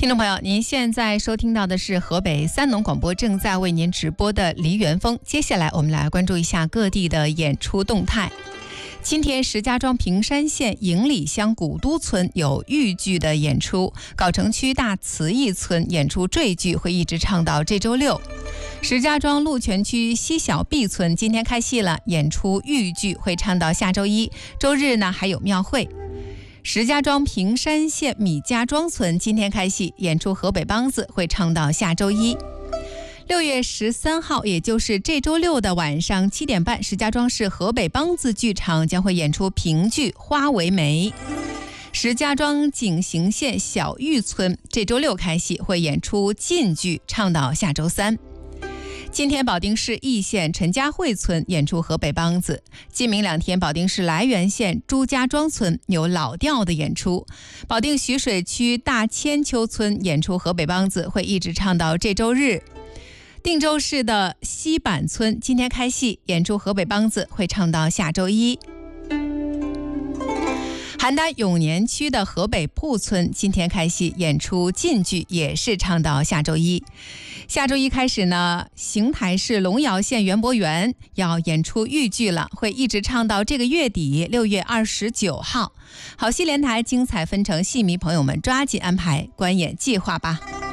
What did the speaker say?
听众朋友，您现在收听到的是河北三农广播正在为您直播的梨园风。接下来我们来关注一下各地的演出动态。今天石家庄平山县营里乡古都村有豫剧的演出，藁城区大慈义村演出坠剧会一直唱到这周六。石家庄鹿泉区西小壁村今天开戏了，演出豫剧会唱到下周一，周日呢还有庙会。石家庄平山县米家庄村今天开戏，演出河北梆子会唱到下周一。6月13号，也就是这周六的晚上7点半，石家庄市河北梆子剧场将会演出评剧《花为媒》。石家庄景行县小峪村这周六开戏，会演出晋剧，唱到下周三。今天保定市义县陈家汇村演出河北梆子，今明2天保定市涞源县朱家庄村有老调的演出，保定徐水区大千秋村演出河北梆子会一直唱到这周日。定州市的西板村今天开戏，演出河北梆子会唱到下周一。邯郸永年区的河北铺村今天开戏，演出晋剧，也是唱到下周一。下周一开始呢，邢台市龙窑县园博园要演出豫剧了，会一直唱到这个月底6月29号。好戏连台，精彩纷呈，戏迷朋友们抓紧安排观演计划吧。